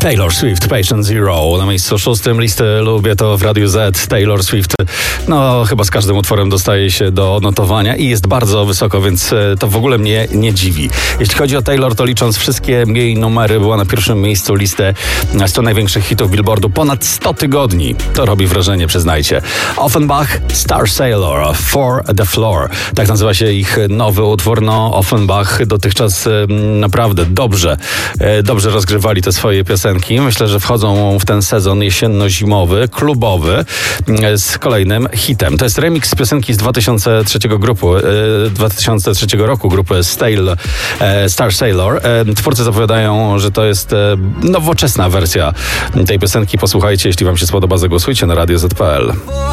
Taylor Swift, Patient Zero. Na miejscu 6 listy Lubię to w Radiu Z. Taylor Swift, chyba z każdym utworem dostaje się do notowania i jest bardzo wysoko, więc to w ogóle mnie nie dziwi. Jeśli chodzi o Taylor, to licząc wszystkie jej numery, była na pierwszym miejscu listy 100 największych hitów Billboardu ponad 100 tygodni. To robi wrażenie, przyznajcie. Offenbach, Star Sailor, For the Floor. Tak nazywa się ich nowy utwór. Offenbach dotychczas naprawdę dobrze rozgrywali te swoje piosenki. Myślę, że wchodzą w ten sezon jesienno-zimowy, klubowy z kolejnym hitem. To jest remix piosenki z 2003 roku grupy Star Sailor. Twórcy zapowiadają, że to jest nowoczesna wersja tej piosenki. Posłuchajcie, jeśli wam się spodoba, zagłosujcie na Radio Z.pl.